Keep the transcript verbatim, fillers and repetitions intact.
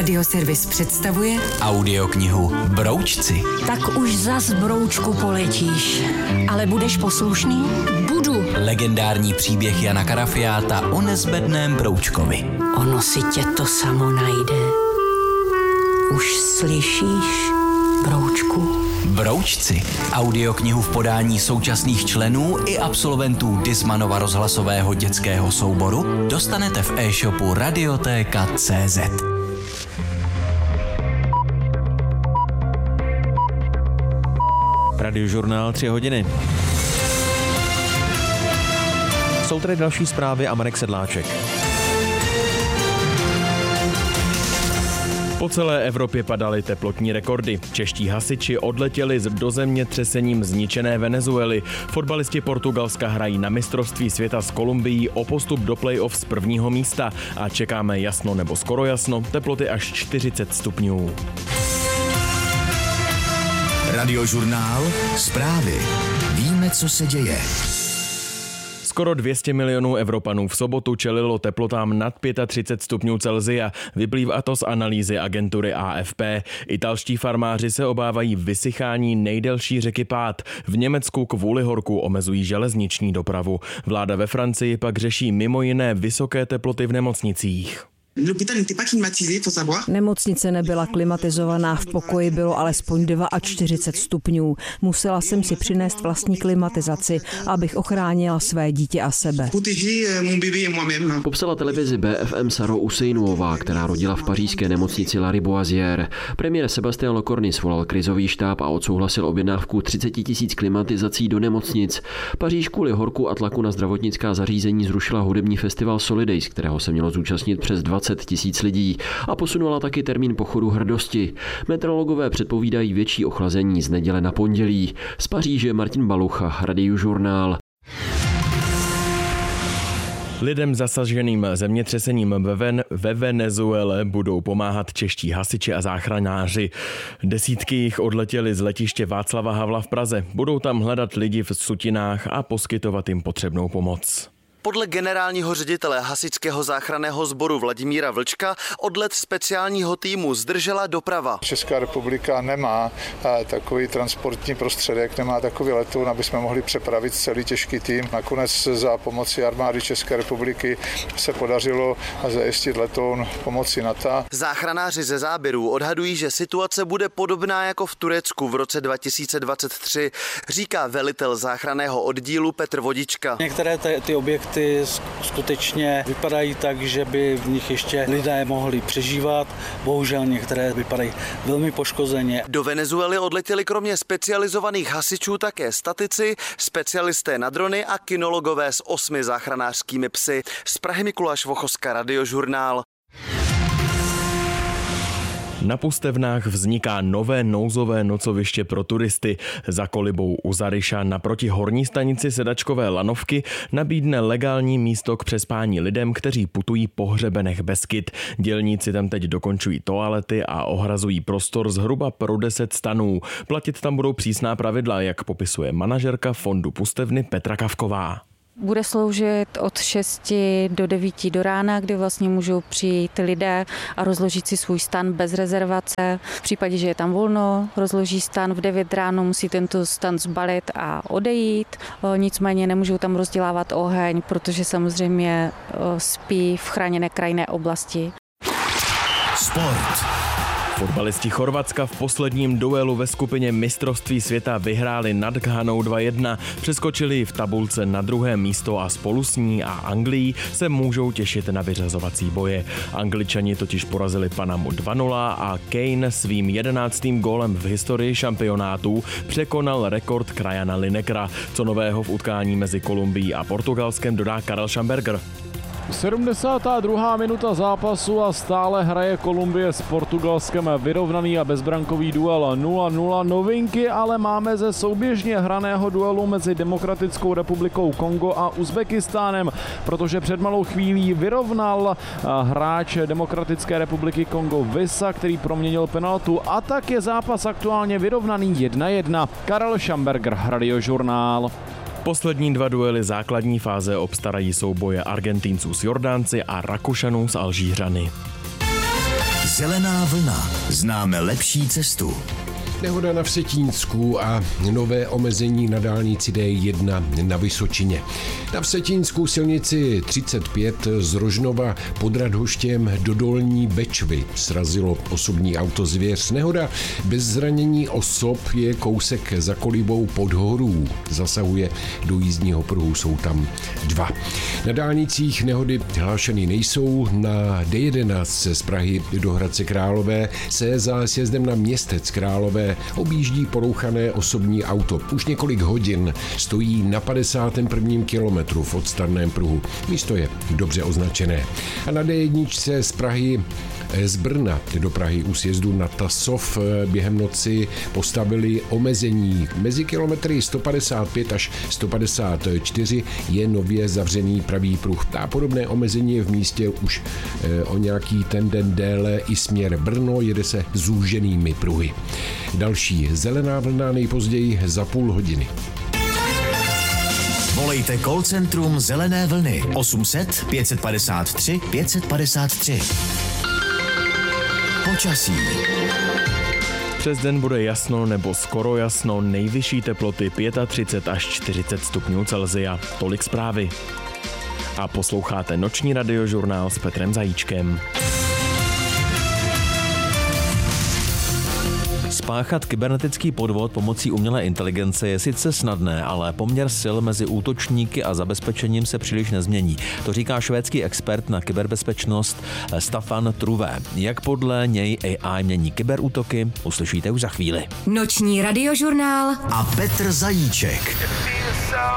Radioservis představuje audioknihu Broučci. Tak už zas, broučku, poletíš. Ale budeš poslušný? Budu. Legendární příběh Jana Karafiáta o nezbedném broučkovi. Ono si tě to samo najde. Už slyšíš, broučku? Broučci. Audioknihu v podání současných členů i absolventů Dismanova rozhlasového dětského souboru dostanete v e-shopu Radiotéka tečka cé zet. Radiožurnál tři hodiny. Jsou tady další zprávy a Marek Sedláček. Po celé Evropě padaly teplotní rekordy. Čeští hasiči odletěli do zemětřesením zničené Venezuely. Fotbalisti Portugalska hrají na mistrovství světa s Kolumbií o postup do play-off z prvního místa a čekáme jasno nebo skoro jasno, teploty až čtyřicet stupňů. Radiožurnál, zprávy. Víme, co se děje. Skoro dvě stě milionů Evropanů v sobotu čelilo teplotám nad třicet pět stupňů Celsia. Vyplývá to z analýzy agentury A F P. Italští farmáři se obávají vysychání nejdelší řeky Pád. V Německu kvůli horku omezují železniční dopravu. Vláda ve Francii pak řeší mimo jiné vysoké teploty v nemocnicích. Nemocnice nebyla klimatizovaná, v pokoji bylo alespoň čtyřicet dva stupňů. Musela jsem si přinést vlastní klimatizaci, abych ochránila své dítě a sebe. Popsala televizi B F M Saro Useinová, která rodila v pařížské nemocnici Lariboisière. Premiér Sébastien Lecornu svolal krizový štáb a odsouhlasil objednávku třicet tisíc klimatizací do nemocnic. Paříž kvůli horku a tlaku na zdravotnická zařízení zrušila hudební festival Solidays, kterého se mělo zúčastnit přes dvacet tisíc lidí, a posunula taky termín pochodu hrdosti. Meteorologové předpovídají větší ochlazení z neděle na pondělí. Z Paříže Martin Balucha, Radiožurnál. Lidem zasaženým zemětřesením ve, Ven- ve Venezuele budou pomáhat čeští hasiči a záchranáři. Desítky jich odletěli z letiště Václava Havla v Praze. Budou tam hledat lidi v sutinách a poskytovat jim potřebnou pomoc. Podle generálního ředitele hasičského záchranného sboru Vladimíra Vlčka odlet speciálního týmu zdržela doprava. Česká republika nemá takový transportní prostředek, nemá takový letoun, aby jsme mohli přepravit celý těžký tým. Nakonec za pomoci armády České republiky se podařilo zajistit letoun pomocí NATO. Záchranáři ze záběrů odhadují, že situace bude podobná jako v Turecku v roce dva tisíce dvacet tři, říká velitel záchranného oddílu Petr Vodička. Některé ty, ty objekty Ty skutečně vypadají tak, že by v nich ještě lidé mohli přežívat. Bohužel některé vypadají velmi poškozeně. Do Venezuely odletěli kromě specializovaných hasičů také statici, specialisté na drony a kynologové s osmi záchranářskými psy. Z Prahy Mikuláš Vochoska, Radiožurnál. Na Pustevnách vzniká nové nouzové nocoviště pro turisty. Za kolibou u Zaryša naproti horní stanici sedačkové lanovky nabídne legální místo k přespání lidem, kteří putují po hřebenech Beskyd. Dělníci tam teď dokončují toalety a ohrazují prostor zhruba pro deset stanů. Platit tam budou přísná pravidla, jak popisuje manažerka fondu Pustevny Petra Kavková. Bude sloužit od šesti do devíti do rána, kdy vlastně můžou přijít lidé a rozložit si svůj stan bez rezervace. V případě, že je tam volno, rozloží stan v devět ráno, musí tento stan zbalit a odejít. Nicméně nemůžou tam rozdělávat oheň, protože samozřejmě spí v chráněné krajinné oblasti. Sport. Fotbalisti Chorvatska v posledním duelu ve skupině mistrovství světa vyhráli nad Ghanou dva jedna, přeskočili v tabulce na druhé místo a spolu s ní a Anglií se můžou těšit na vyřazovací boje. Angličani totiž porazili Panamu dva nula a Kane svým jedenáctým gólem v historii šampionátů překonal rekord Krajana Linekera. Co nového v utkání mezi Kolumbií a Portugalskem dodá Karel Schamberger. sedmdesátá druhá minuta zápasu a stále hraje Kolumbie s Portugalskem vyrovnaný a bezbrankový duel nula nula. Novinky ale máme ze souběžně hraného duelu mezi Demokratickou republikou Kongo a Uzbekistánem, protože před malou chvílí vyrovnal hráč Demokratické republiky Kongo Visa, který proměnil penaltu, a tak je zápas aktuálně vyrovnaný jedna jedna. Karel Schamberger, Radiožurnál. Poslední dva duely základní fáze obstarají souboje Argentinců s Jordánci a Rakušanů s Alžířany. Zelená vlna. Známe lepší cestu. Nehoda na Vsetínsku a nové omezení na dálnici D jedna na Vysočině. Na Vsetínsku silnici třicet pět z Rožnova pod Radhoštěm do Dolní Bečvy srazilo osobní auto Zvěř. Nehoda bez zranění osob je kousek za Kolibou pod Horů. Zasahuje do jízdního pruhu, jsou tam dva. Na dálnicích nehody hlášeny nejsou. Na D jedenáct z Prahy do Hradce Králové se za sjezdem na Městec Králové objíždí porouchané osobní auto. Už několik hodin stojí na padesátém prvním kilometru v odstavném pruhu. Místo je dobře označené. A na D jedna z Prahy z Brna do Prahy u sjezdu na Tasov během noci postavili omezení. Mezi kilometry sto padesát pět až sto padesát čtyři je nově zavřený pravý pruh. A podobné omezení je v místě už o nějaký ten den déle i směr Brno, jede se zúženými pruhy. Další zelená vlna nejpozději za půl hodiny. Volejte call centrum Zelené vlny osm set pět padesát tři pět padesát tři. Počasí. Přes den bude jasno nebo skoro jasno, nejvyšší teploty třicet pět až čtyřicet stupňů Celsia. Tolik zprávy. A posloucháte noční radiožurnál s Petrem Zajíčkem. Spáchat kybernetický podvod pomocí umělé inteligence je sice snadné, ale poměr sil mezi útočníky a zabezpečením se příliš nezmění. To říká švédský expert na kyberbezpečnost Staffan Truvé. Jak podle něj A I mění kyberútoky, uslyšíte už za chvíli. Noční radiožurnál a Petr Zajíček.